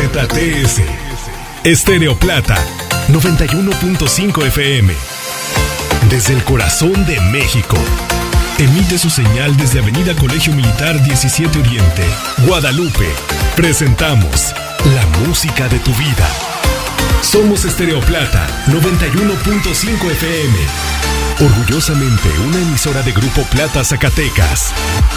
ZTS. Estéreo Plata, 91.5 FM. Desde el corazón de México. Emite su señal desde Avenida Colegio Militar 17 Oriente, Guadalupe. Presentamos la música de tu vida. Somos Estéreo Plata, 91.5 FM. Orgullosamente una emisora de Grupo Plata Zacatecas.